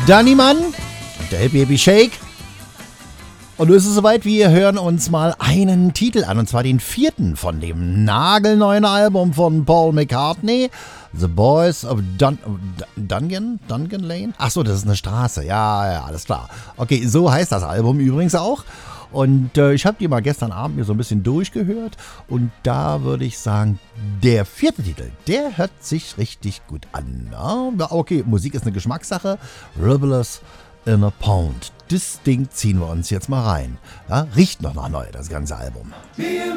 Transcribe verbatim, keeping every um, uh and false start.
Danny Mann, der Baby Shake. Und nun ist es soweit, wir hören uns mal einen Titel an, und zwar den vierten von dem nagelneuen Album von Paul McCartney, The Boys of Dun Dungan? Dungan Lane? Achso, das ist eine Straße, ja, ja, alles klar. Okay, so heißt das Album übrigens auch. Und äh, ich habe die mal gestern Abend mir so ein bisschen durchgehört, und da würde ich sagen, der vierte Titel, der hört sich richtig gut an. Ja, okay, Musik ist eine Geschmackssache. Rivers in a Pound. Das Ding ziehen wir uns jetzt mal rein. Ja, riecht noch nach neu, das ganze Album.